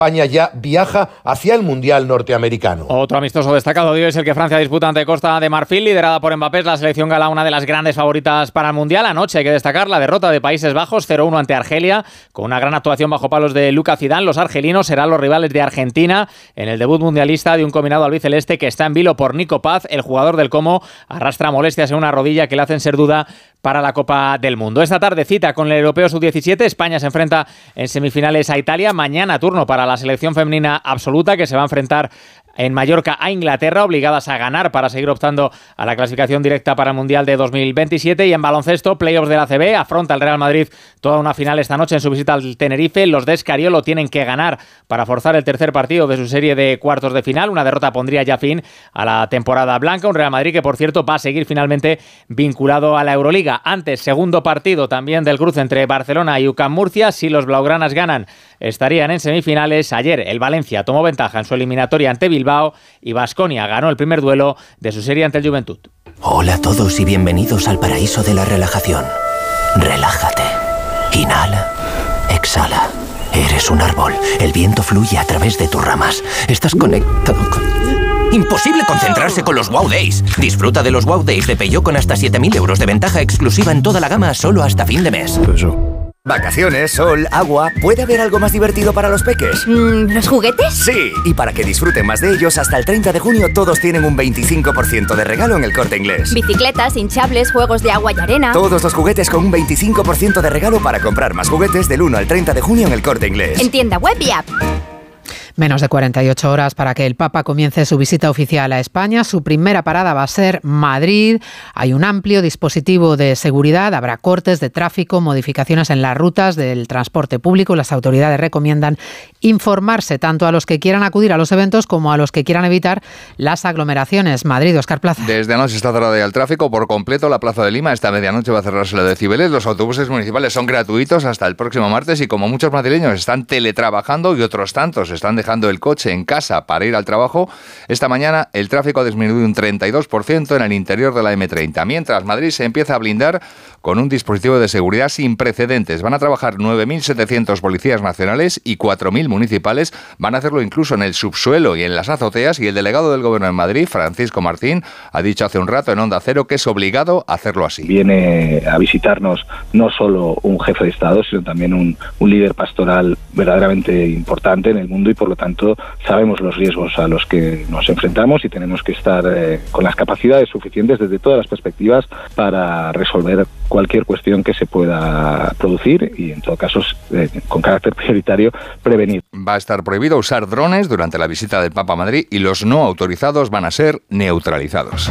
España ya viaja hacia el Mundial norteamericano. Otro amistoso destacado de hoy es el que Francia disputa ante Costa de Marfil, liderada por Mbappé. La selección gala, una de las grandes favoritas para el Mundial. Anoche hay que destacar la derrota de Países Bajos 0-1 ante Argelia, con una gran actuación bajo palos de Luka Zidane. Los argelinos serán los rivales de Argentina en el debut mundialista de un combinado albiceleste que está en vilo por Nico Paz. El jugador del Como arrastra molestias en una rodilla que le hacen ser duda para la Copa del Mundo. Esta tarde cita con el Europeo Sub-17. España se enfrenta en semifinales a Italia. Mañana turno para la selección femenina absoluta, que se va a enfrentar en Mallorca a Inglaterra, obligadas a ganar para seguir optando a la clasificación directa para el Mundial de 2027. Y en baloncesto, playoffs del ACB, afronta el Real Madrid toda una final esta noche en su visita al Tenerife. Los de Escariolo tienen que ganar para forzar el tercer partido de su serie de cuartos de final. Una derrota pondría ya fin a la temporada blanca. Un Real Madrid que, por cierto, va a seguir finalmente vinculado a la Euroliga. Antes, segundo partido también del cruce entre Barcelona y UCAM Murcia. Si los blaugranas ganan, estarían en semifinales. Ayer el Valencia tomó ventaja en su eliminatoria ante Bilbao y Baskonia ganó el primer duelo de su serie ante el Juventud. Hola a todos y bienvenidos al paraíso de la relajación. Relájate. Inhala. Exhala. Eres un árbol. El viento fluye a través de tus ramas. Estás conectado con... Imposible concentrarse con los Wow Days. Disfruta de los Wow Days de Peugeot con hasta 7.000 euros de ventaja exclusiva en toda la gama solo hasta fin de mes. Vacaciones, sol, agua... ¿Puede haber algo más divertido para los peques? ¿Los juguetes? Sí, y para que disfruten más de ellos, hasta el 30 de junio todos tienen un 25% de regalo en El Corte Inglés. Bicicletas, hinchables, juegos de agua y arena... Todos los juguetes con un 25% de regalo para comprar más juguetes del 1 al 30 de junio en El Corte Inglés. En tienda web y app. Menos de 48 horas para que el Papa comience su visita oficial a España. Su primera parada va a ser Madrid. Hay un amplio dispositivo de seguridad, habrá cortes de tráfico, modificaciones en las rutas del transporte público. Las autoridades recomiendan informarse tanto a los que quieran acudir a los eventos como a los que quieran evitar las aglomeraciones. Madrid, Óscar Plaza. Desde anoche está cerrada ya el tráfico por completo. La Plaza de Lima esta medianoche va a cerrarse la de Cibeles. Los autobuses municipales son gratuitos hasta el próximo martes y como muchos madrileños están teletrabajando y otros tantos están dejando el coche en casa para ir al trabajo, esta mañana el tráfico ha disminuido un 32% en el interior de la M30, mientras Madrid se empieza a blindar con un dispositivo de seguridad sin precedentes. Van a trabajar 9.700 policías nacionales y 4.000 municipales. Van a hacerlo incluso en el subsuelo y en las azoteas, y el delegado del Gobierno en Madrid, Francisco Martín, ha dicho hace un rato en Onda Cero que es obligado a hacerlo así. Viene a visitarnos no solo un jefe de Estado, sino también un líder pastoral verdaderamente importante en el mundo, y por lo tanto sabemos los riesgos a los que nos enfrentamos y tenemos que estar con las capacidades suficientes desde todas las perspectivas para resolver cualquier cuestión que se pueda producir y, en todo caso, con carácter prioritario, prevenir. Va a estar prohibido usar drones durante la visita del Papa a Madrid y los no autorizados van a ser neutralizados.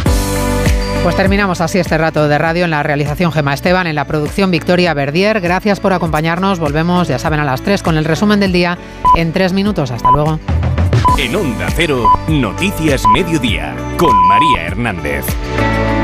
Pues terminamos así este rato de radio. En la realización Gemma Esteban, en la producción Victoria Verdier. Gracias por acompañarnos. Volvemos, ya saben, a las 3 con el resumen del día en 3 minutos. Hasta luego. En Onda Cero, Noticias Mediodía, con María Hernández.